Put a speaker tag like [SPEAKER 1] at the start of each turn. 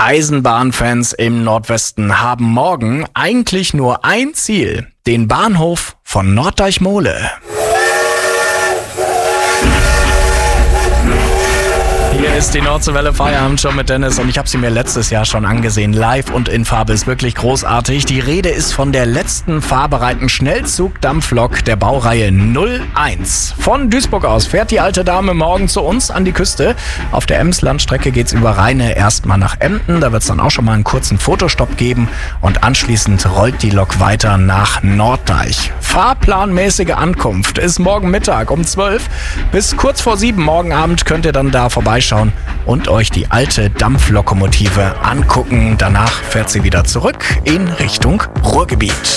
[SPEAKER 1] Eisenbahnfans im Nordwesten haben morgen eigentlich nur ein Ziel: den Bahnhof von Norddeichmole. Hier ist die Nordseewelle Feierabend schon mit Dennis und ich habe sie mir letztes Jahr schon angesehen. Live und in Farbe, ist wirklich großartig. Die Rede ist von der letzten fahrbereiten Schnellzug-Dampflok der Baureihe 01. Von Duisburg aus fährt die alte Dame morgen zu uns an die Küste. Auf der Emslandstrecke geht's über Rheine erstmal nach Emden. Da wird's dann auch schon mal einen kurzen Fotostopp geben und anschließend rollt die Lok weiter nach Norddeich. Fahrplanmäßige Ankunft ist morgen Mittag um 12. Bis kurz vor 7 morgen Abend könnt ihr dann da vorbeischauen und euch die alte Dampflokomotive angucken. Danach fährt sie wieder zurück in Richtung Ruhrgebiet.